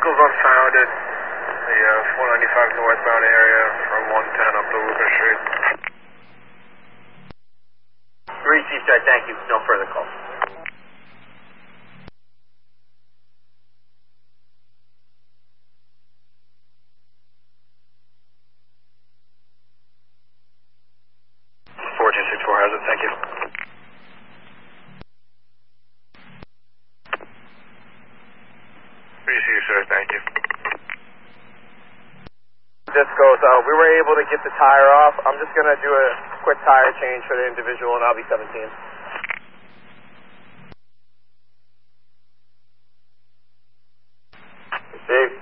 vehicles unfounded. The 495 northbound area from 110 up to Lucas Street. 3 Chief Jet, thank you. No further calls. Has it, thank you. Receive, sir, thank you. Discos, we were able to get the tire off. I'm just going to do a quick tire change for the individual, and I'll be 17. Received.